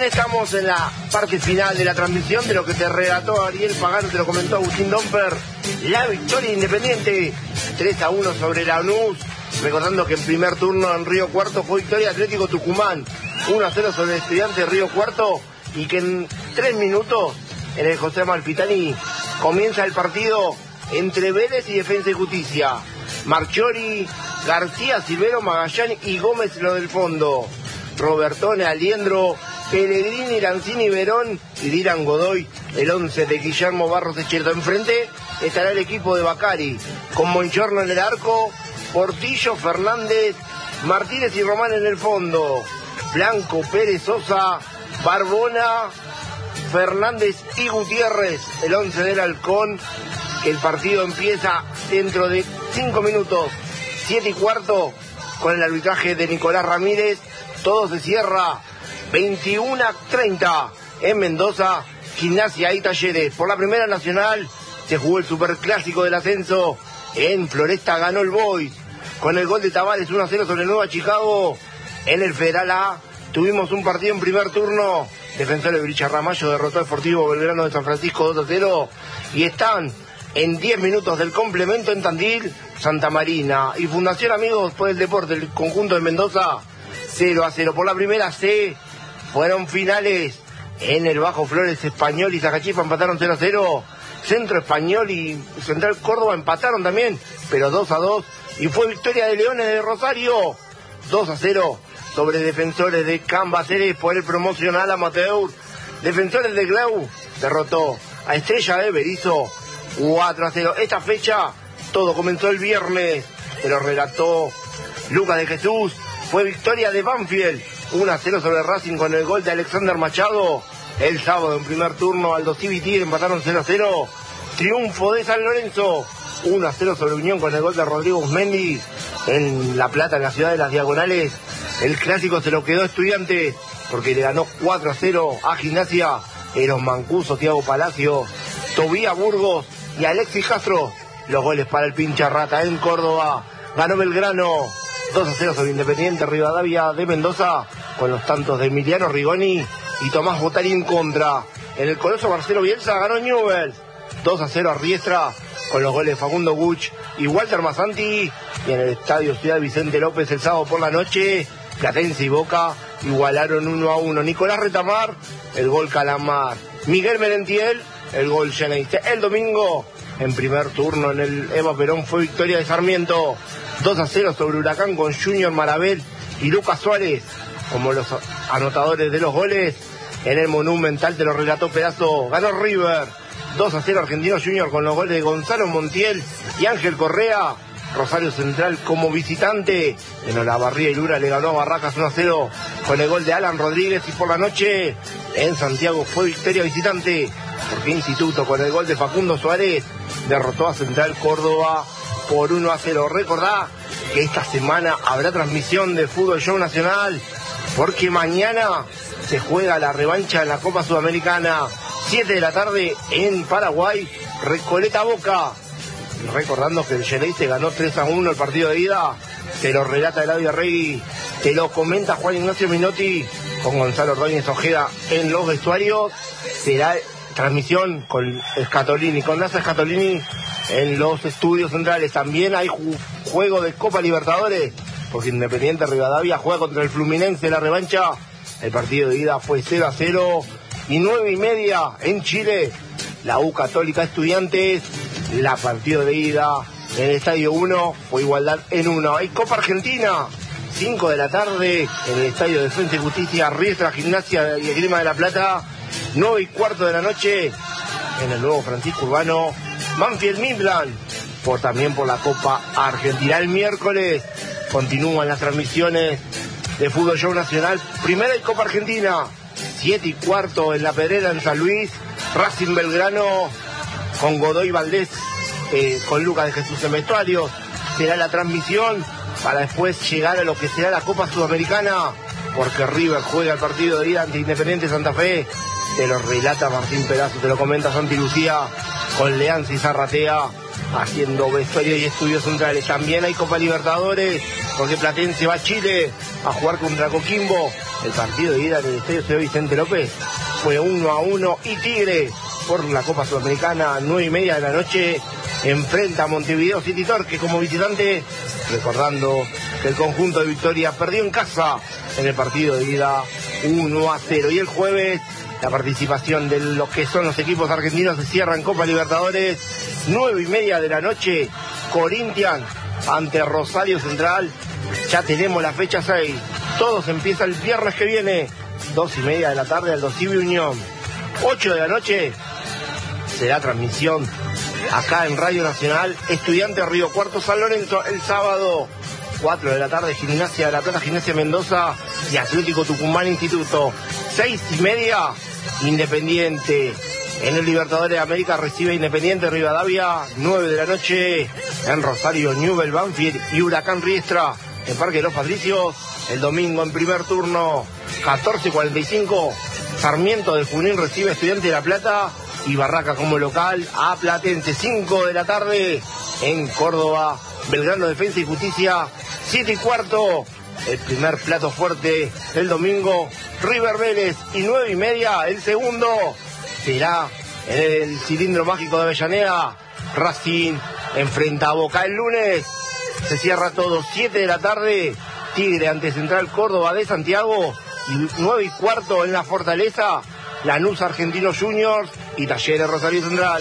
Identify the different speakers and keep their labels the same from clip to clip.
Speaker 1: Estamos en la parte final de la transmisión de lo que te relató Ariel Pagano, te lo comentó Agustín Domper. La victoria Independiente 3-1 sobre Lanús. Recordando que en primer turno en Río Cuarto fue victoria Atlético Tucumán 1-0 sobre el Estudiante de Río Cuarto, y que en 3 minutos en el José Amalfitani comienza el partido entre Vélez y Defensa y Justicia. Marchiori, García, Silvero, Magallanes y Gómez lo del fondo. Robertone, Aliendro, Pellegrini, Lanzini, Verón y Dylan Godoy, el 11 de Guillermo Barros Echeto. Enfrente estará el equipo de Bacari, con Monchorno en el arco, Portillo, Fernández, Martínez y Román en el fondo. Blanco, Pérez, Sosa, Barbona, Fernández y Gutiérrez, el 11 del Halcón. El partido empieza dentro de 5 minutos, 7:15, con el arbitraje de Nicolás Ramírez. Todo se cierra 21:30 en Mendoza, Gimnasia y Talleres. Por la Primera Nacional se jugó el superclásico del ascenso. En Floresta ganó el Boys con el gol de Tavares 1-0 sobre Nueva Chicago. En el Federal A tuvimos un partido en primer turno. Defensores de Villarramayo derrotó al Sportivo Belgrano de San Francisco 2-0. Y están en 10 minutos del complemento en Tandil, Santa Marina y Fundación Amigos por el Deporte, el conjunto de Mendoza, 0-0. Por la Primera C fueron finales en el Bajo Flores. Español y Zacachipa empataron 0-0. Centro Español y Central Córdoba empataron también, pero 2-2. Y fue victoria de Leones de Rosario, 2-0 sobre Defensores de Cambaceres por el promocional amateur. Defensores de Glau derrotó a Estrella de Berizo 4-0. Esta fecha, todo comenzó el viernes, pero relató Lucas de Jesús. Fue victoria de Banfield 1-0 sobre Racing con el gol de Alexander Machado. El sábado en primer turno Aldo Civi y Tigre empataron 0-0. Triunfo de San Lorenzo 1-0 sobre Unión con el gol de Rodrigo Uzmendi. En La Plata, en la ciudad de las Diagonales, el clásico se lo quedó Estudiantes porque le ganó 4-0 a Gimnasia. Eros Mancuso, Thiago Palacio, Tobías Burgos y Alexis Castro, los goles para el pincha rata. En Córdoba ganó Belgrano 2-0 sobre Independiente Rivadavia de Mendoza con los tantos de Emiliano Rigoni y Tomás Botari en contra. En el Coloso Marcelo Bielsa ganó Newell's 2-0 a Riestra con los goles de Facundo Guch y Walter Masanti. Y en el Estadio Ciudad Vicente López el sábado por la noche, Platense y Boca igualaron 1-1. Nicolás Retamar, el gol Calamar. Miguel Merentiel, el gol Geneise. El domingo, en primer turno en el Eva Perón, fue victoria de Sarmiento 2-0 sobre Huracán con Junior Marabel y Lucas Suárez como los anotadores de los goles. En el Monumental, te lo relató Pedazo, ganó River 2-0 Argentino Junior con los goles de Gonzalo Montiel y Ángel Correa. Rosario Central como visitante en Olavarría y Lura le ganó a Barracas 1-0 con el gol de Alan Rodríguez. Y por la noche en Santiago fue victoria visitante porque Instituto con el gol de Facundo Suárez derrotó a Central Córdoba por 1-0. Recordá que esta semana habrá transmisión de Fútbol Show Nacional porque mañana se juega la revancha en la Copa Sudamericana, 7 de la tarde en Paraguay, Recoleta Boca. Recordando que el Geneise ganó 3-1 el partido de ida, te lo relata Eladio Arregui, te lo comenta Juan Ignacio Minotti con Gonzalo Ordóñez Ojeda en los vestuarios. Será transmisión con Scatolini, con NASA Scatolini en los estudios centrales. También hay juego de Copa Libertadores porque Independiente Rivadavia juega contra el Fluminense la revancha. El partido de ida fue 0-0 y 9:30 en Chile. La U Católica Estudiantes, la partido de ida en el Estadio 1 fue igualdad en 1. Hay Copa Argentina, 5 de la tarde en el Estadio Defensa y Justicia, Riestra, Gimnasia y Esgrima de la Plata. 9:15 de la noche en el nuevo Francisco Urbano, Banfield Midland, también por la Copa Argentina. El miércoles continúan las transmisiones de Fútbol Show Nacional. Primera y Copa Argentina, 7:15 en La Pedrera en San Luis, Racing Belgrano con Godoy Valdés, con Lucas de Jesús en vestuarios. Será la transmisión para después llegar a lo que será la Copa Sudamericana, porque River juega el partido de ida ante Independiente Santa Fe. Te lo relata Martín Pedazo, te lo comenta Santi Lucía, con Leanza y Zarratea haciendo vestuario y estudios centrales. También hay Copa Libertadores, porque Platense va a Chile a jugar contra Coquimbo El partido de ida en el Estadio Ciudad Vicente López fue 1-1 y Tigre por la Copa Sudamericana, 9:30 de la noche, enfrenta a Montevideo City Torque como visitante, recordando que el conjunto de Victoria perdió en casa en el partido de ida 1-0. Y el jueves la participación de los que son los equipos argentinos se cierra en Copa Libertadores, 9:30 de la noche, Corinthians ante Rosario Central. Ya tenemos la fecha 6, todos empiezan el viernes que viene, 2:30 de la tarde, Aldo Civi Unión. 8 de la noche será transmisión acá en Radio Nacional, Estudiantes Río Cuarto San Lorenzo. El sábado 4 de la tarde, Gimnasia de la Plata, Gimnasia Mendoza y Atlético Tucumán Instituto. 6:30, Independiente en el Libertadores de América recibe Independiente Rivadavia. 9 de la noche en Rosario, Newell's Banfield y Huracán Riestra en Parque de los Patricios. El domingo en primer turno, 14:45, Sarmiento de Junín recibe Estudiante de La Plata y Barraca como local a Platense. 5 de la tarde en Córdoba, Belgrano Defensa y Justicia. 7:15, el primer plato fuerte del domingo, River Vélez. Y 9:30, el segundo, será en el Cilindro Mágico de Avellaneda. Racing enfrenta a Boca. El lunes se cierra todo, 7 de la tarde, Tigre ante Central Córdoba de Santiago. Y 9:15 en la Fortaleza, Lanús Argentinos Juniors y Talleres Rosario Central.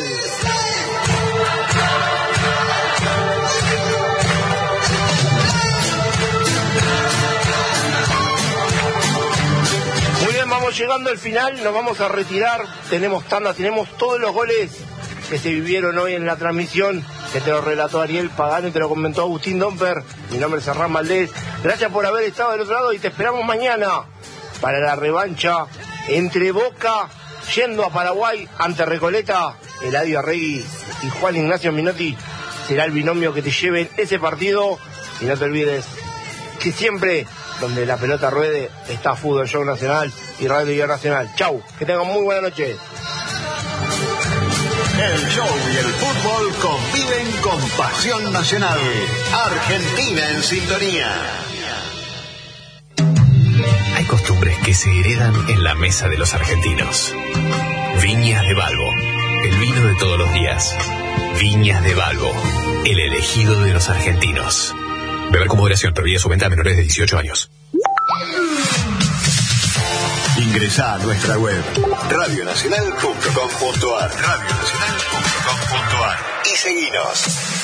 Speaker 1: Muy bien, vamos llegando al final, nos vamos a retirar. Tenemos tanda, tenemos todos los goles que se vivieron hoy en la transmisión, que te lo relató Ariel Pagano y te lo comentó Agustín Domper. Mi nombre es Hernán Valdés. Gracias por haber estado del otro lado y te esperamos mañana para la revancha entre Boca yendo a Paraguay ante Recoleta. Eladio Arregui y Juan Ignacio Minotti será el binomio que te lleven ese partido. Y no te olvides que siempre donde la pelota ruede está Fútbol Show Nacional y Radio Nacional. Chau, que tengan muy buena noche.
Speaker 2: El show y el fútbol conviven con pasión nacional. Argentina en sintonía.
Speaker 3: Hay costumbres que se heredan en la mesa de los argentinos. Viñas de Balbo, el vino de todos los días. Viñas de Balbo, el elegido de los argentinos. Beber con moderación, prohibida su venta a menores de 18 años.
Speaker 2: Ingresá a nuestra web radionacional.com.ar y seguinos.